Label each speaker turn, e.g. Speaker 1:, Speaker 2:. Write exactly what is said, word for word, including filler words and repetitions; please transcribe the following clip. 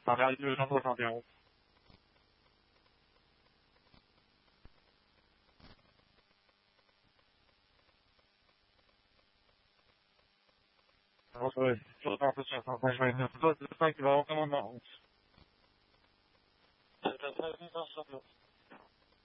Speaker 1: Ça réalise le cent soixante et onze. Alors, ouais, je reprends ce soixante-cinq, je vais venir tout ça, c'est ça qui va au commandement. C'est un très bon